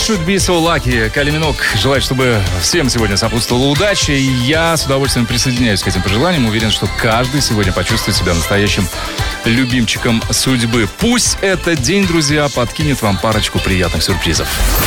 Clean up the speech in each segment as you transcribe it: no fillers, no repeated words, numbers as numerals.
should be so lucky. Кайли Миноуг желает, чтобы всем сегодня сопутствовала удача. И я с удовольствием присоединяюсь к этим пожеланиям. Уверен, что каждый сегодня почувствует себя настоящим любимчиком судьбы. Пусть этот день, друзья, подкинет вам парочку приятных сюрпризов.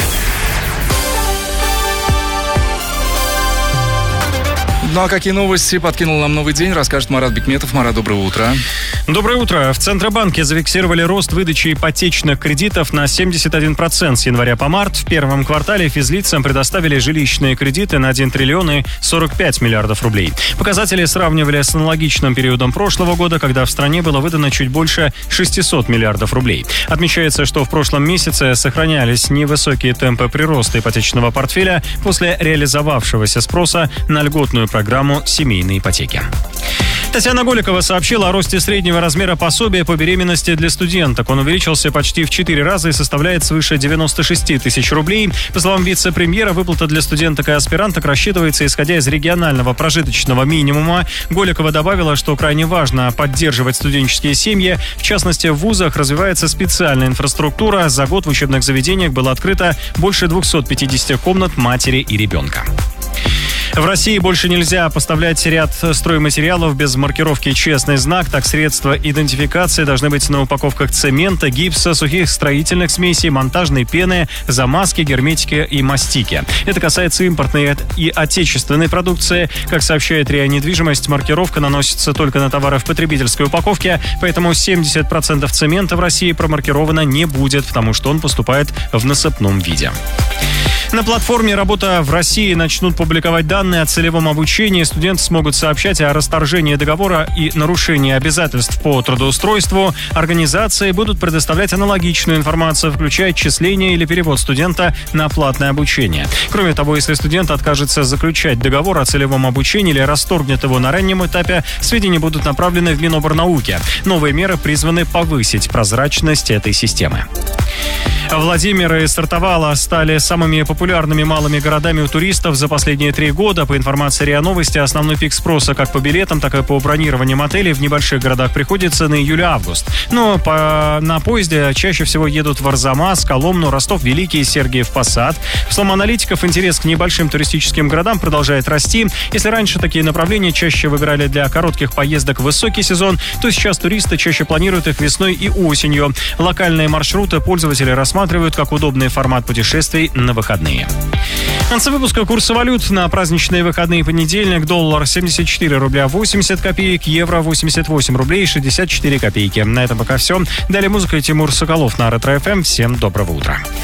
Ну а какие новости подкинул нам новый день, расскажет Марат Бекметов. Марат, доброе утро. Доброе утро. В Центробанке зафиксировали рост выдачи ипотечных кредитов на 71% с января по март. В первом квартале физлицам предоставили жилищные кредиты на 1 триллион и 45 миллиардов рублей. Показатели сравнивали с аналогичным периодом прошлого года, когда в стране было выдано чуть больше 600 миллиардов рублей. Отмечается, что в прошлом месяце сохранялись невысокие темпы прироста ипотечного портфеля после реализовавшегося спроса на льготную программу семейной ипотеки. Татьяна Голикова сообщила о росте среднего размера пособия по беременности для студенток. Он увеличился почти в 4 раза и составляет свыше 96 тысяч рублей. По словам вице-премьера, выплата для студенток и аспиранток рассчитывается исходя из регионального прожиточного минимума. Голикова добавила, что крайне важно поддерживать студенческие семьи. В частности, в вузах развивается специальная инфраструктура. За год в учебных заведениях было открыто больше 250 комнат матери и ребенка. В России больше нельзя поставлять ряд стройматериалов без маркировки «Честный знак». Так, средства идентификации должны быть на упаковках цемента, гипса, сухих строительных смесей, монтажной пены, замазки, герметики и мастики. Это касается импортной и отечественной продукции. Как сообщает РИА Недвижимость, маркировка наносится только на товары в потребительской упаковке, поэтому 70% цемента в России промаркировано не будет, потому что он поступает в насыпном виде. На платформе «Работа в России» начнут публиковать данные о целевом обучении. Студенты смогут сообщать о расторжении договора и нарушении обязательств по трудоустройству. Организации будут предоставлять аналогичную информацию, включая отчисление или перевод студента на платное обучение. Кроме того, если студент откажется заключать договор о целевом обучении или расторгнет его на раннем этапе, сведения будут направлены в Миноборнауки. Новые меры призваны повысить прозрачность этой системы. Владимир и Сартовала стали самыми популярными малыми городами у туристов за последние 3 года. По информации РИА Новости, основной пик спроса как по билетам, так и по бронированиям отелей в небольших городах приходится на июль-август. Но на поезде чаще всего едут в Арзамас, Коломну, Ростов-Великий, Сергиев-Посад. По словам аналитиков, интерес к небольшим туристическим городам продолжает расти. Если раньше такие направления чаще выбирали для коротких поездок в высокий сезон, то сейчас туристы чаще планируют их весной и осенью. Локальные маршруты пользователи рассматривают как удобный формат путешествий на выходные. В конце выпуска курсы валют на праздничные выходные. Понедельник: доллар 74 рубля 80 копеек, евро 88 рублей 64 копейки. На этом пока все. Далее музыка и Тимур Соколов на Ретро ФМ. Всем доброго утра.